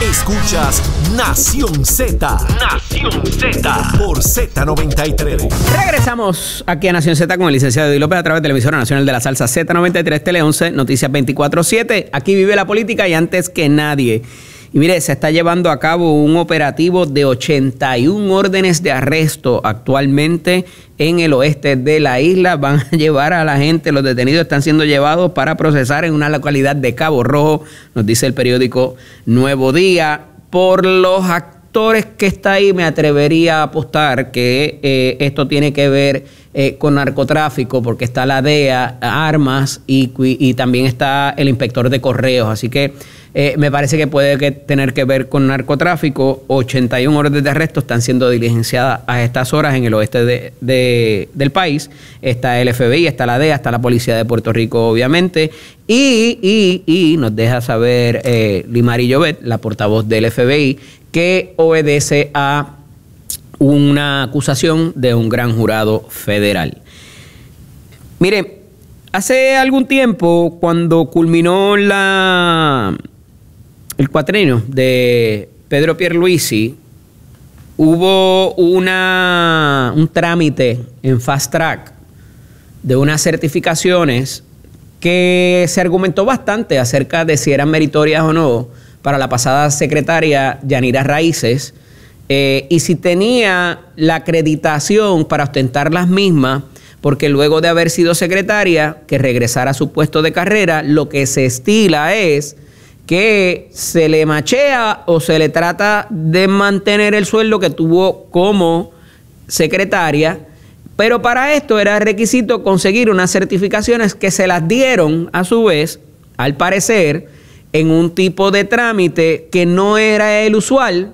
Escuchas Nación Z. Nación Z. Por Z93. Regresamos aquí a Nación Z con el licenciado Eddie López a través de la emisora nacional de la salsa Z93 Tele 11, Noticias 24/7. Aquí vive la política y antes que nadie. Y mire, se está llevando a cabo un operativo de 81 órdenes de arresto actualmente en el oeste de la isla. Van a llevar a la gente, los detenidos están siendo llevados para procesar en una localidad de Cabo Rojo, nos dice el periódico Nuevo Día. Por los actores que está ahí, me atrevería a apostar que esto tiene que ver con narcotráfico, porque está la DEA, armas y también está el inspector de correos. Así que me parece que puede tener que ver con narcotráfico. 81 órdenes de arresto están siendo diligenciadas a estas horas en el oeste del país. Está el FBI, está la DEA, está la Policía de Puerto Rico, obviamente. Y nos deja saber Limari Llobet, la portavoz del FBI, que obedece a una acusación de un gran jurado federal. Mire, hace algún tiempo, cuando culminó el cuatrenio de Pedro Pierluisi, hubo un trámite en Fast Track de unas certificaciones que se argumentó bastante acerca de si eran meritorias o no para la pasada secretaria Yanira Raíces, y si tenía la acreditación para ostentar las mismas, porque luego de haber sido secretaria, que regresara a su puesto de carrera, lo que se estila es que se le machea o se le trata de mantener el sueldo que tuvo como secretaria, pero para esto era requisito conseguir unas certificaciones que se las dieron a su vez, al parecer, en un tipo de trámite que no era el usual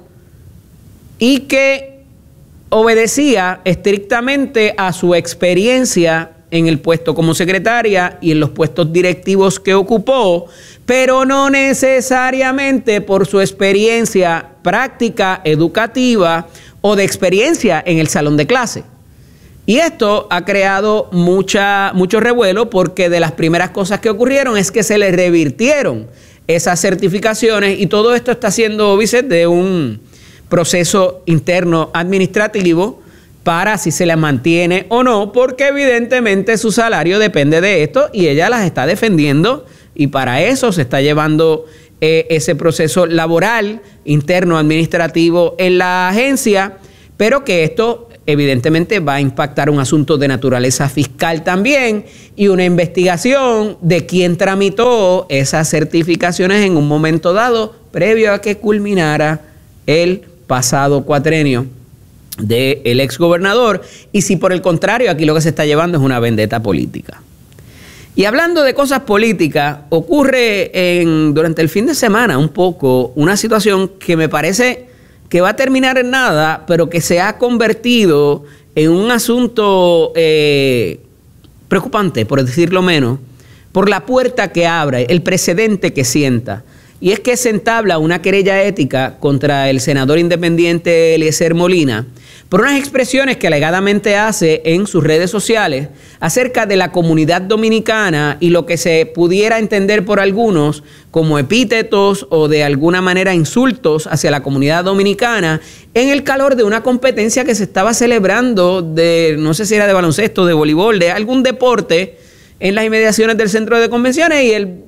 y que obedecía estrictamente a su experiencia en el puesto como secretaria y en los puestos directivos que ocupó, pero no necesariamente por su experiencia práctica, educativa o de experiencia en el salón de clase. Y esto ha creado mucho revuelo, porque de las primeras cosas que ocurrieron es que se le revirtieron esas certificaciones, y todo esto está siendo óbice de un proceso interno administrativo para si se las mantiene o no, porque evidentemente su salario depende de esto y ella las está defendiendo, y para eso se está llevando ese proceso laboral interno administrativo en la agencia, pero que esto evidentemente va a impactar un asunto de naturaleza fiscal también, y una investigación de quién tramitó esas certificaciones en un momento dado previo a que culminara el pasado cuatrenio del exgobernador, y si por el contrario aquí lo que se está llevando es una vendetta política. Y hablando de cosas políticas, ocurre durante el fin de semana un poco una situación que me parece que va a terminar en nada, pero que se ha convertido en un asunto preocupante, por decirlo menos, por la puerta que abre, el precedente que sienta. Y es que se entabla una querella ética contra el senador independiente Eliezer Molina por unas expresiones que alegadamente hace en sus redes sociales acerca de la comunidad dominicana y lo que se pudiera entender por algunos como epítetos o de alguna manera insultos hacia la comunidad dominicana en el calor de una competencia que se estaba celebrando de, no sé si era de baloncesto, de voleibol, de algún deporte en las inmediaciones del centro de convenciones, y el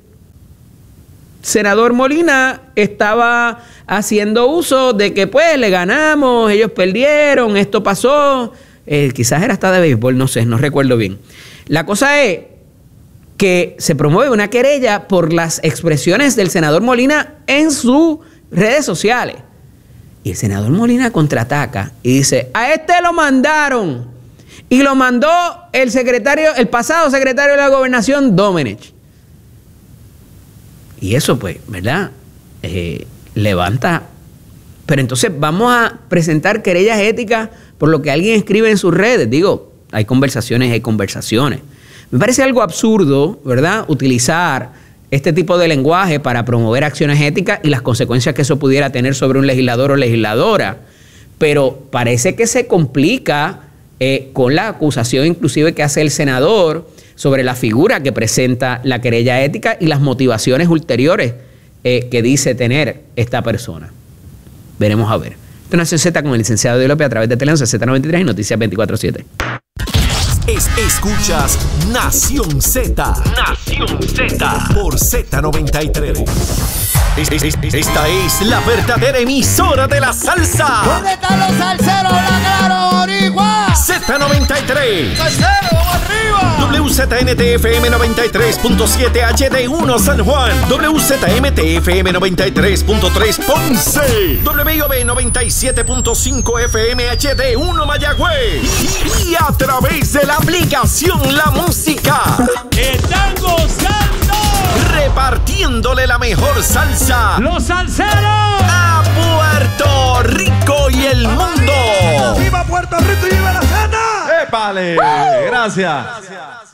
senador Molina estaba haciendo uso de que pues le ganamos, ellos perdieron, esto pasó, quizás era hasta de béisbol, no sé, no recuerdo bien. La cosa es que se promueve una querella por las expresiones del senador Molina en sus redes sociales. Y el senador Molina contraataca y dice, a este lo mandaron, y lo mandó el pasado secretario de la Gobernación, Domenech. Y eso, pues, ¿verdad? Levanta. Pero entonces vamos a presentar querellas éticas por lo que alguien escribe en sus redes. Digo, hay conversaciones. Me parece algo absurdo, ¿verdad?, utilizar este tipo de lenguaje para promover acciones éticas y las consecuencias que eso pudiera tener sobre un legislador o legisladora. Pero parece que se complica con la acusación inclusive que hace el senador sobre la figura que presenta la querella ética y las motivaciones ulteriores que dice tener esta persona. Veremos a ver. Esto es Nación Z con el licenciado Eddie López a través de Teleonce Z93 y Noticias 24/7. Escuchas Nación Z. Nación Z. Por Z93. Esta es la verdadera emisora de la salsa. ¿Dónde están los salseros, la claro, boricua? Z93. ¡Salsero, vamos arriba! WZMTFM 93.7 HD1 San Juan. WZMTFM 93.3 Ponce. WIOB 97.5 FM HD1 Mayagüez. Y a través de la aplicación La Música. ¡Están gozando! Repartiéndole la mejor salsa. ¡Los salseros! A Puerto Rico y el mundo. ¡Viva Puerto Rico y viva la cena! ¡Épale! Gracias.